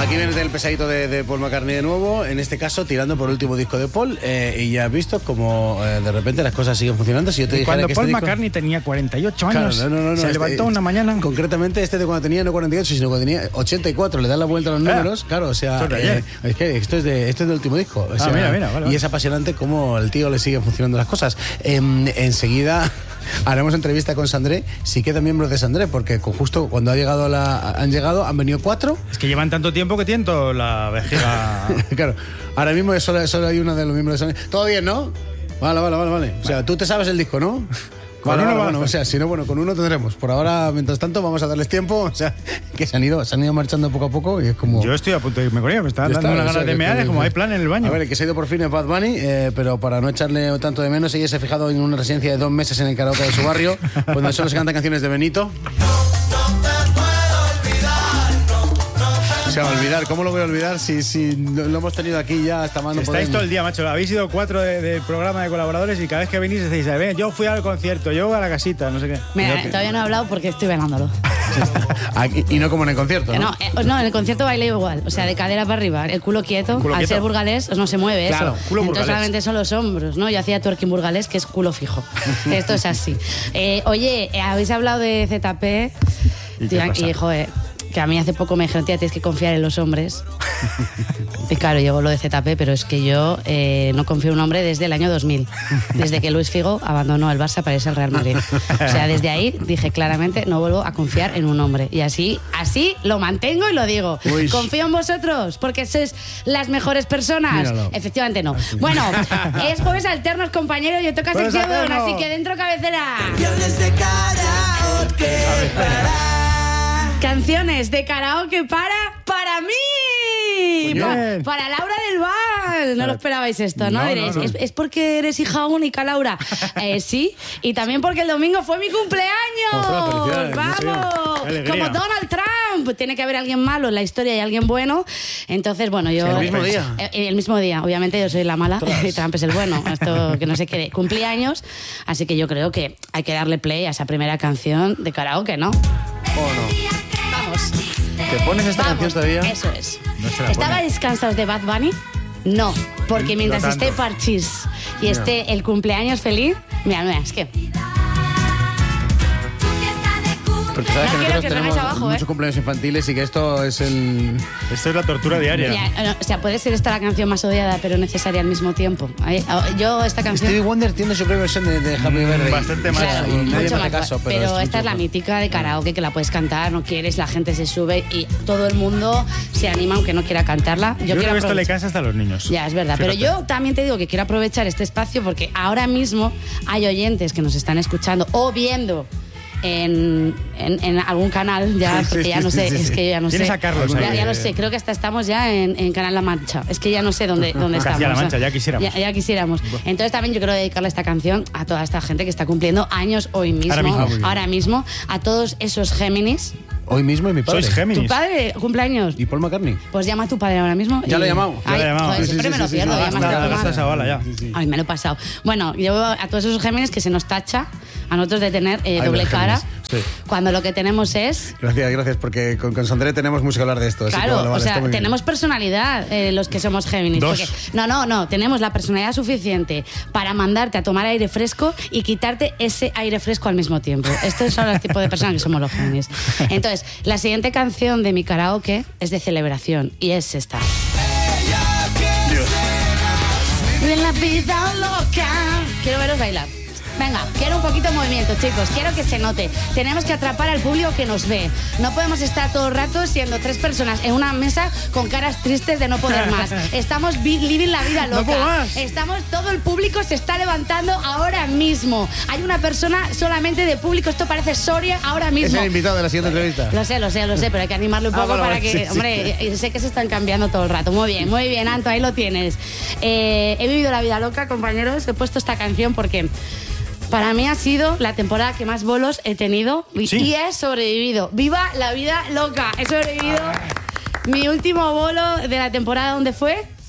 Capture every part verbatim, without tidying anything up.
Aquí viene el pesadito de, de Paul McCartney de nuevo, en este caso tirando por el último disco de Paul, eh, y ya has visto como eh, de repente las cosas siguen funcionando. Si yo te y cuando que Paul este disco... McCartney tenía cuarenta y ocho años, claro, no, no, no, se este, levantó una mañana. Concretamente este de cuando tenía no cuarenta y ocho, sino cuando tenía ochenta y cuatro, le dan la vuelta a los números, ah, claro, o sea, esto es, eh, es que esto es, de, esto es del último disco. O sea, ah, mira, mira, vale, y vale. es apasionante cómo el tío le sigue funcionando las cosas. Eh, enseguida haremos entrevista con Sandré, si quedan miembros de Sandré, porque justo cuando ha llegado la, han llegado, han venido cuatro. Es que llevan tanto tiempo que tienen toda la vejiga. Claro, ahora mismo solo, solo hay uno de los miembros de Sandré. ¿Todo bien, no? Vale, vale, vale, vale. O sea, tú te sabes el disco, ¿no? Con vale, uno, vale, bueno, o sea, si no, bueno, con uno tendremos. Por ahora, mientras tanto, vamos a darles tiempo. O sea, que se han ido, se han ido marchando poco a poco y es como... Yo estoy a punto de irme con ellos, me están dando una ganas de mear, es como hay plan en el baño. A ver, el que se ha ido por fin es Bad Bunny, eh, pero para no echarle tanto de menos, ella se ha fijado en una residencia de dos meses en el karaoke de su barrio, donde solo se cantan canciones de Benito. O sea, olvidar, ¿cómo lo voy a olvidar si, si lo hemos tenido aquí ya hasta más no Estáis podemos? todo el día, macho. Habéis ido cuatro del de programa de colaboradores y cada vez que venís decís, ven, yo fui al concierto, yo a la casita, no sé qué. Mira, que... todavía no he hablado porque estoy bailándolo. Aquí, y no como en el concierto, ¿no? No, eh, no, en el concierto bailé igual. O sea, de cadera para arriba, el culo quieto. ¿Culo al quieto? ser burgalés, no se mueve claro, eso. Culo Entonces burgalés. solamente son los hombros, ¿no? Yo hacía twerking burgalés, que es culo fijo. Esto es así. Eh, oye, eh, habéis hablado de Z P. ¿Y, tía, y joder, que a mí hace poco me dijeron, tía, tienes que confiar en los hombres. Y claro, llegó lo de Z P, pero es que yo eh, no confío en un hombre desde el año dos mil, desde que Luis Figo abandonó el Barça para irse al Real Madrid. O sea, desde ahí dije claramente, no vuelvo a confiar en un hombre. Y así, así lo mantengo y lo digo. Uy. ¿Confío en vosotros? Porque sois las mejores personas. Míralo. Efectivamente no. Bueno, es jueves alternos, compañero, yo toca Jueves sección, alterno. así que dentro cabecera. Canciones de karaoke para... Canciones de karaoke para para mí. Muy Pa- bien. para Laura del Val. No lo esperabais esto, ¿no? No, Diréis, no, no. ¿Es, es porque eres hija única, Laura? Eh, sí. Y también porque el domingo fue mi Ostras, cumpleaños. felicidades, ¡Vamos! qué alegría. Como Donald Trump. Tiene que haber alguien malo en la historia y alguien bueno. Entonces, bueno, yo... El mismo día. Eh, el mismo día. Obviamente yo soy la mala y Trump es el bueno. Esto que no se quede. Cumplí años, así que yo creo que hay que darle play a esa primera canción de karaoke, ¿no? ¿O no? Vamos. ¿Te pones esta Vamos, canción todavía? Eso es. No se la ¿Estabais cansados de Bad Bunny? No, porque mientras No esté tanto. Parchís y esté el cumpleaños feliz, mira, mira, es que... Porque sabes No que quiero nosotros que os tenemos vengáis abajo, muchos ¿eh? cumpleaños infantiles y que esto es el... Esto es la tortura diaria. Mira, no, o sea, puede ser esta la canción más odiada, pero necesaria al mismo tiempo. Ahí- Yo esta canción... Stevie Wonder tiene su propia versión de, de Happy Birthday. bastante más. Claro, y nadie mucho me hace más caso, guay. pero, pero es esta es la mucho- mítica de karaoke que la puedes cantar, no quieres, la gente se sube y todo el mundo se anima aunque no quiera cantarla. Yo, Yo, creo quiero que esto le aprovechar- cansa hasta a los niños. Ya, es verdad. Pero Fíjate. yo también te digo que quiero aprovechar este espacio porque ahora mismo hay oyentes que nos están escuchando o viendo en, en, en algún canal, ya, Sí, porque sí, ya no sí, sé, sí, es sí. que ya no Tienes sé. a Carlos ya, ahí, ya lo eh. sé, creo que hasta estamos ya en, en Canal La Mancha. Es que ya no sé dónde, dónde estamos. Castilla-La Mancha, ya quisiéramos. Ya, ya quisiéramos. Entonces también yo quiero dedicarle esta canción a toda esta gente que está cumpliendo años hoy mismo, Ahora mismo. Ah, muy bien. ahora mismo, a todos esos Géminis. Hoy mismo y mi padre. Sois ¿Tu Géminis. padre cumpleaños? ¿Y Paul McCartney? Pues llama a tu padre ahora mismo. Ya y- lo he llamado. Ya lo he Ay, llamado. joder, Sí, sí, siempre sí, me lo sí, pierdo. sí, ya sí, me sí, has sí, dado sí, mal. Gasta esa bala ya. Ay, me lo he pasado. Bueno, yo a todos esos Géminis que se nos tacha a nosotros de tener eh, Ay, doble los cara, Géminis, sí. cuando lo que tenemos es... Gracias, gracias, porque con, con Sandré tenemos mucho que hablar de esto. así que Claro, vale, vale, o sea, está muy bien. tenemos personalidad eh, los que somos Géminis. Dos. porque- no, no, no, tenemos la personalidad suficiente para mandarte a tomar aire fresco y quitarte ese aire fresco al mismo tiempo. Estos son los tipos de personas que somos los Géminis. Entonces, la siguiente canción de mi karaoke es de celebración y es esta. De la vida loca. Quiero veros bailar. Venga, quiero un poquito de movimiento, chicos. Quiero que se note. Tenemos que atrapar al público que nos ve. No podemos estar todo el rato siendo tres personas en una mesa con caras tristes de no poder más. Estamos vi- living la vida loca. No puedo más. Estamos, todo el público se está levantando ahora mismo. Hay una persona solamente de público. Esto parece Soria ahora Es mismo. el invitado de la siguiente entrevista. Lo sé, lo sé, lo sé, pero hay que animarlo un Ah, poco vale, para vale, que, sí, sí. hombre, y- y sé que se están cambiando todo el rato. Muy bien, muy bien, Anto, ahí lo tienes. Eh, he vivido la vida loca, compañeros. He puesto esta canción porque para mí ha sido la temporada que más bolos he tenido y, Sí. y he sobrevivido. ¡Viva la vida loca! He sobrevivido. Mi último bolo de la temporada, ¿dónde fue?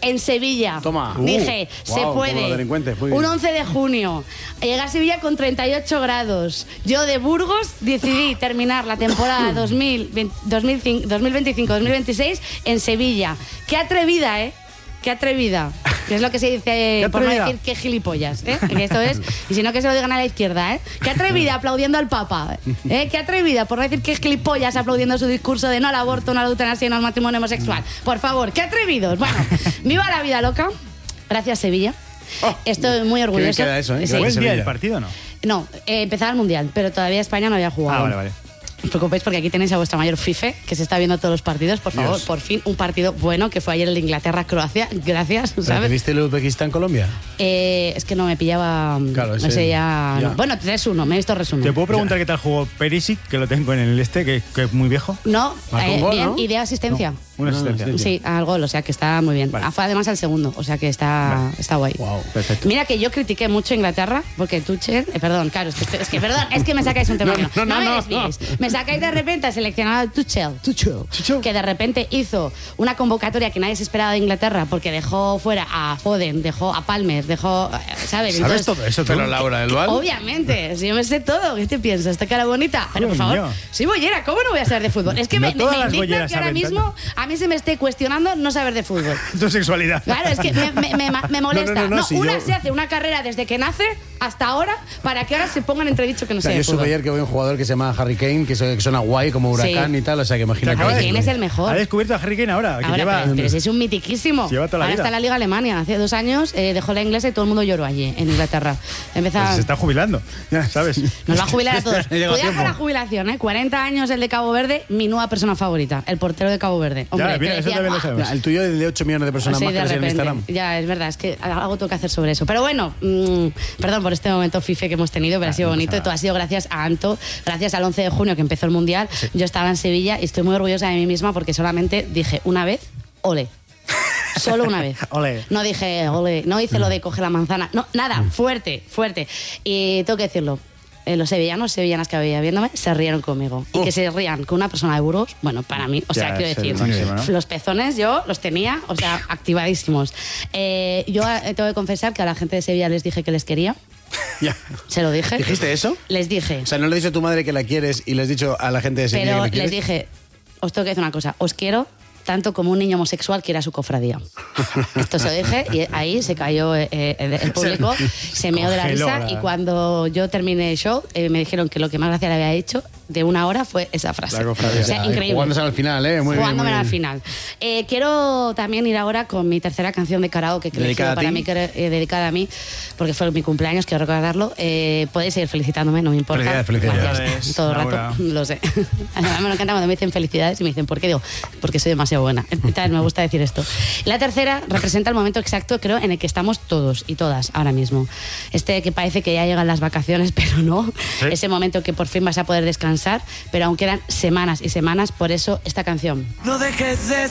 en Sevilla. Toma. Dije, Uh, se wow, puede. como los delincuentes, muy bien. Un once de junio. Llegué a Sevilla con treinta y ocho grados. Yo de Burgos decidí terminar la temporada dos mil veinticinco dos mil veintiséis en Sevilla. Qué atrevida, ¿eh? Qué atrevida. Que es lo que se dice, por no decir qué gilipollas, ¿eh? Que esto es, y si no que se lo digan a la izquierda, ¿eh? Qué atrevida aplaudiendo al Papa, ¿eh? Qué atrevida, por no decir qué gilipollas aplaudiendo su discurso de no al aborto, no a la eutanasia, no al matrimonio homosexual. Por favor, qué atrevidos. Bueno, viva la vida loca. Gracias, Sevilla. Oh, Estoy muy qué bien orgullosa. queda eso, ¿eh? Sí. ¿Buen día Sevilla. el partido o no? No, eh, empezaba el Mundial, pero todavía España no había jugado. Ah, vale, vale. No os preocupéis porque aquí tenéis a vuestra mayor fife, que se está viendo todos los partidos. Por favor, Dios. por fin, un partido bueno, que fue ayer el de Inglaterra-Croacia. Gracias, ¿Pero ¿sabes? ¿Te viste el Uzbekistán-Colombia? Eh, es que no me pillaba. Claro, ese- ese ya. ya. no. Bueno, tres uno, me he visto resumen. ¿Te puedo preguntar qué tal jugó Perisic, que lo tengo en el este, que, que es muy viejo? No, Marcó un eh, gol, bien, ¿no? y de asistencia. Una No, asistencia. no, Sí, al gol, o sea que está muy bien. Vale. Ah, fue además al segundo, o sea que está, Vale. está guay. Wow. Perfecto. Mira que yo critiqué mucho a Inglaterra porque Tuchel, eh, perdón, claro, es que, es que perdón, es que me sacáis un tema. No, No, no, no, me no, desvíes. Me sacáis de repente a seleccionar a Tuchel, Tuchel. que de repente hizo una convocatoria que nadie se esperaba de Inglaterra porque dejó fuera a Foden, dejó a Palmer, dejó, eh, ¿sabes? ¿Sabes Entonces, todo eso tú? Pero Laura del Val. Obviamente, si yo me sé todo, ¿qué te piensas? Esta cara bonita. Pero por favor, Coño. soy bollera, ¿cómo no voy a saber de fútbol? Es que No me, me, todas me las indigna bolleras que ahora saben mismo a mí se me esté cuestionando no saber de fútbol. Tu sexualidad. Claro, es que me, me- me- me molesta. No, No, no, no, no, si una yo- se hace una carrera desde que nace hasta ahora para que ahora se pongan entredicho que no O sea, sé de yo supe fútbol. ayer que había un jugador que se llama Harry Kane, que, so- que suena guay como huracán Sí. y tal, o sea que imagínate. acaba de Harry Kane es el mejor. Ha descubierto a Harry Kane ahora, que Ahora, lleva... pero, pero si es un mitiquísimo. Lleva toda la ahora vida. está en la Liga Alemania. Hace dos años eh, dejó la inglesa y todo el mundo lloró allí, en Inglaterra. Empieza... Pues se está jubilando, ¿sabes? Nos va a jubilar a todos. Llega Cuidado tiempo. con la jubilación, ¿eh? cuarenta años el de Cabo Verde, mi nueva persona favorita, el portero de Cabo Verde. Hombre, Ya, mira, que eso decía, también lo "Buah". sabemos. Ya, el tuyo es de ocho millones de personas Sí, más que de le siguen en repente. Instagram. Ya, es verdad, es que algo tengo que hacer sobre eso. Pero bueno, mmm, perdón por este momento fife que hemos tenido, pero ha sido no pasa bonito. nada. Todo ha sido gracias a Anto, gracias al once de junio que empezó el Mundial. Yo estaba en Sevilla y estoy muy orgullosa de mí misma porque solamente dije una vez, ole. Solo una vez. Ole. No dije, ole, no hice lo de coge la manzana. No, nada, fuerte, fuerte. Y tengo que decirlo. eh, los sevillanos, sevillanas que había viéndome, se rieron conmigo. Y que se rían con una persona de Burgos, bueno, para mí, o sea, Ya, quiero es el decir, máximo, ¿no? los pezones yo los tenía, o sea, activadísimos. Eh, yo eh, tengo que confesar que a la gente de Sevilla les dije que les quería, Ya. se lo dije. ¿Dijiste eso? Les dije, O sea, ¿no le has dicho a tu madre que la quieres y le has dicho a la gente de Sevilla pero que la les quieres? dije, os tengo que decir una cosa, os quiero tanto como un niño homosexual quiere a su cofradía. Esto se lo dije y ahí se cayó eh, eh, el público, se meó de la congeló risa la- y cuando yo terminé el show eh, me dijeron que lo que más gracia le había hecho de una hora fue esa frase. La cofradía. O sea, Ay, increíble. Jugándose al final, ¿eh? Muy bien, Jugándome muy al bien. final. Eh, quiero también ir ahora con mi tercera canción de karaoke que he ¿Dedicada elegido a para ti? mí, que, eh, dedicada a mí, porque fue mi cumpleaños, quiero recordarlo. Eh, podéis seguir felicitándome, no me importa. Felicidades, felicidades. Gracias. Felicidades, Todo el Laura. rato, lo sé. Además me encanta cuando me dicen felicidades y me dicen, ¿por qué? Digo, porque soy demasiado buena. Entonces me gusta decir esto. La tercera representa el momento exacto, creo, en el que estamos todos y todas ahora mismo. Este que parece que ya llegan las vacaciones, pero no. ¿Sí? Ese momento que por fin vas a poder descansar, pero aún quedan semanas y semanas, por eso esta canción. No dejes de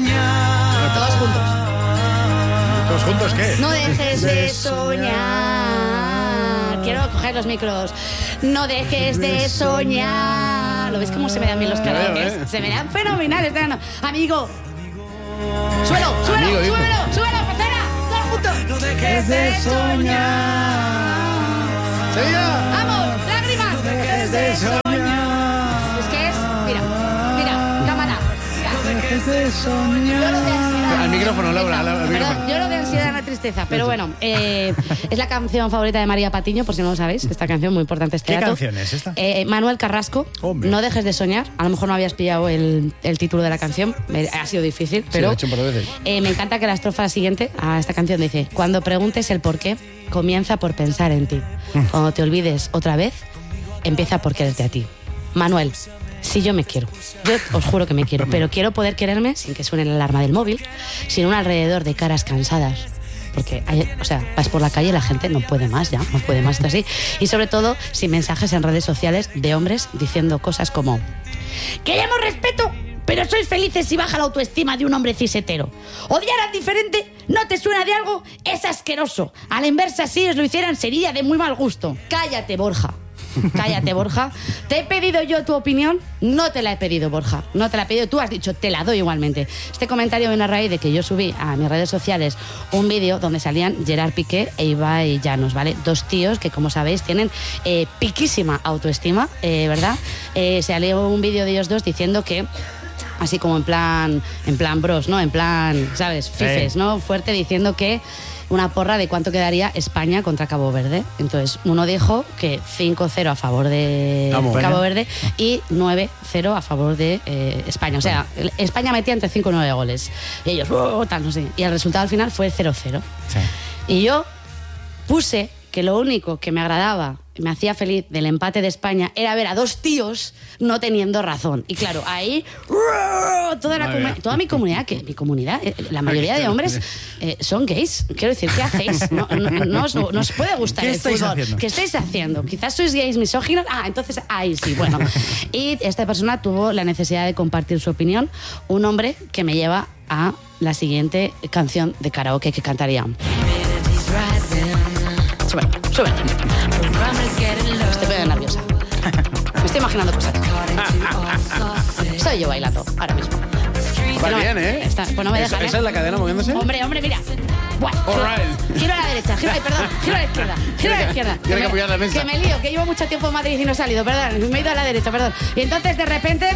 soñar. Todos juntos. ¿Todos juntos qué? No dejes de soñar. Quiero coger los micros. No dejes de soñar. ¿Lo ves cómo se me dan bien los karaokes? ¿eh? Se me dan fenomenales. Están- Amigo. Suelo, suelo, Amigo, digo. suelo, suelo, pecera. Todos juntos. No dejes de soñar. ¡Sevilla! Vamos, lágrimas. No dejes de soñar. Es que es, mira, mira, cámara. Mira. No dejes de soñar. Lloro de ansiedad. Al micrófono, Laura, al- al Perdón, micrófono. lloro de ansiedad, no tristeza. Pero bueno, eh, es la canción favorita de María Patiño, por si no lo sabéis. Esta canción muy importante este ¿Qué dato. canción es esta? Eh, Manuel Carrasco, Hombre. No dejes de soñar. A lo mejor no habías pillado el, el título de la canción. Me- Ha sido difícil, lo pero he hecho un par de veces. eh, me encanta que la estrofa siguiente a esta canción dice: cuando preguntes el por qué, comienza por pensar en ti. Cuando te olvides otra vez, empieza por quererte a ti. Manuel, si yo me quiero, yo os juro que me quiero, pero quiero poder quererme sin que suene la alarma del móvil, sin un alrededor de caras cansadas. Porque, hay- o sea, vas por la calle y la gente no puede más ya, no puede más, esto así. Y sobre todo, sin mensajes en redes sociales de hombres diciendo cosas como: queremos respeto, pero sois felices si baja la autoestima de un hombre cisetero. Odiar al diferente, ¿no te suena de algo? Es asqueroso. A la inversa, si os lo hicieran, sería de muy mal gusto. Cállate, Borja. Cállate, Borja. ¿Te he pedido yo tu opinión? No te la he pedido, Borja. No te la he pedido. Tú has dicho, te la doy igualmente. Este comentario viene a raíz de que yo subí a mis redes sociales un vídeo donde salían Gerard Piqué e Ibai Llanos, ¿vale? Dos tíos que, como sabéis, tienen eh, piquísima autoestima, eh, ¿verdad? Eh, salió un vídeo de ellos dos diciendo que así como en plan en plan bros, ¿no? En plan, ¿sabes? Fifes, ¿no? Fuerte, diciendo que una porra de cuánto quedaría España contra Cabo Verde. Entonces, uno dijo que cinco cero a favor de Vamos, Cabo ¿eh? Verde y nueve cero a favor de eh, España. O sea, España metía entre cinco y nueve goles. Y ellos, oh, tal, no sé. Y el resultado al final fue cero cero. Sí. Y yo puse que lo único que me agradaba, me hacía feliz del empate de España era ver a dos tíos no teniendo razón. Y claro, ahí toda, la comu- toda mi comunidad, que mi comunidad, eh, la mayoría de hombres eh, son gays. Quiero decir, ¿qué hacéis? No, no, no os, no os puede gustar ¿Qué el estáis fútbol. haciendo? ¿Qué estáis haciendo? Quizás sois gays misóginos. Ah, entonces, ahí sí, bueno. Y esta persona tuvo la necesidad de compartir su opinión. Un hombre que me lleva a la siguiente canción de karaoke que cantaría. Sube, sube. Me estoy poniendo nerviosa. Me estoy imaginando cosas. Estoy yo bailando ahora mismo. Va No, bien, ¿eh? está- pues no me ¿Esa, dejan, ¿eh? ¿Esa es la cadena moviéndose? Hombre, hombre, mira. Buah, All giro, right. giro a la derecha, giro, ay, perdón, giro a la izquierda, giro a la izquierda. Tiene que me- apoyar la mesa. Que me lío, que llevo mucho tiempo en Madrid y no he salido, perdón, me he ido a la derecha, perdón. Y entonces de repente